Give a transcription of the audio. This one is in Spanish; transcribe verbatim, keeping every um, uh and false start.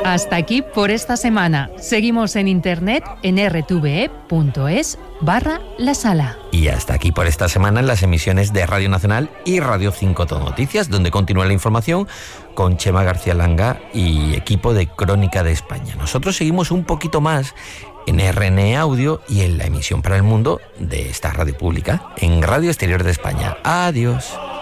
Hasta aquí por esta semana. Seguimos en internet en r t v e punto es barra la sala. Y hasta aquí por esta semana en las emisiones de Radio Nacional y Radio cinco Todo Noticias, donde continúa la información con Chema García Langa y equipo de Crónica de España. Nosotros seguimos un poquito más en R N E Audio y en la emisión para el mundo de esta radio pública en Radio Exterior de España. Adiós.